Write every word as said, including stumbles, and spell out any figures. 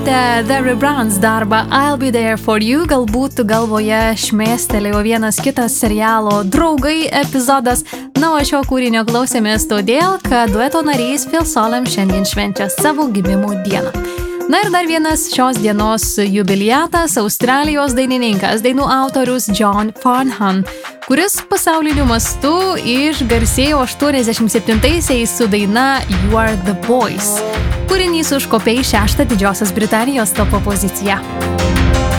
girdėjote The Rebrands darbą I'll Be There For You, galbūt galvoje šmėstelėjo vienas kitas serialo Draugai epizodas. Na, o šio kūrinio klausėmės todėl, kad dueto narys Phil Solem šiandien švenčia savo gimimo dieną. Na ir dar vienas šios dienos jubiliatas, Australijos dainininkas, dainų autorius John Farnham, kuris pasauliniu mastu išgarsėjo aštuoniasdešimt septintaisiais su daina You Are The Voice. Kūrinys užkopė į šeštą Didžiosios Britanijos topo poziciją.